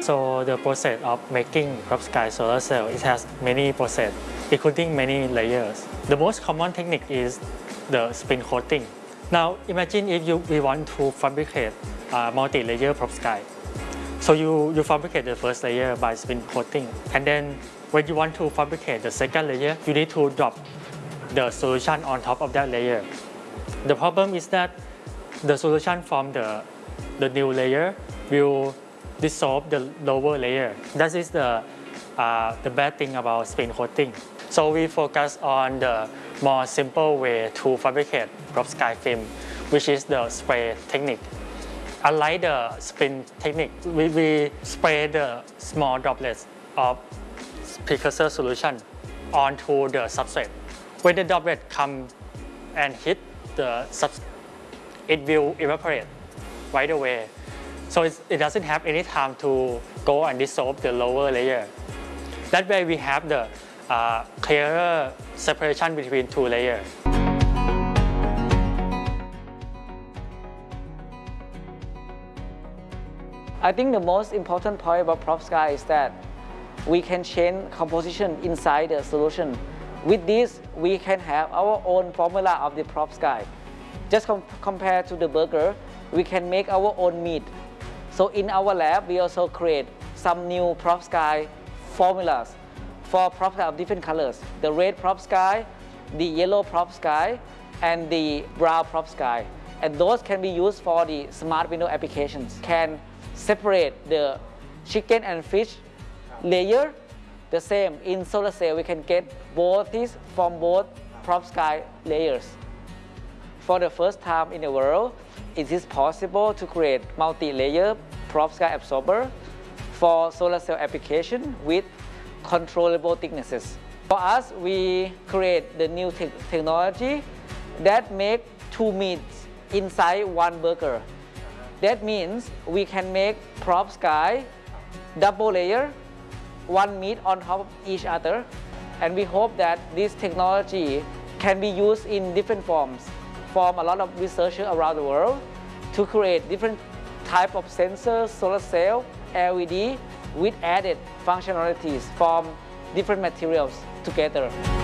So the process of making perovskite solar cell, it has many process, including many layers. The most common technique is the spin coating. Now imagine if we want to fabricate multi-layer perovskite. So you fabricate the first layer by spin coating, and then when you want to fabricate the second layer, you need to drop the solution on top of that layer. The problem is that the solution from the new layer will dissolve the lower layer. That is the bad thing about spin coating. So we focus on the more simple way to fabricate perovskite film, which is the spray technique. Unlike the spin technique, we spray the small droplets of precursor solution onto the substrate. When the droplet come and hit the substrate, it will evaporate right away. So it doesn't have any time to go and dissolve the lower layer. That way we have the clearer separation between two layers. I think the most important point about perovskite is that we can change composition inside the solution. With this, we can have our own formula of the perovskite. Just compared to the burger, we can make our own meat. So in our lab, we also create some new perovskite formulas for perovskite of different colors. The red perovskite, the yellow perovskite, and the brown perovskite. And those can be used for the smart window applications. Can separate the chicken and fish layer. The same in solar cell, we can get both these from both perovskite layers. For the first time in the world, it is possible to create multi-layer perovskite absorber for solar cell application with controllable thicknesses. For us, we create the new technology that make two meats inside one burger. That means we can make perovskite double layer, one meat on top of each other. And we hope that this technology can be used in different forms from a lot of researchers around the world to create different type of sensors, solar cell, LED with added functionalities from different materials together.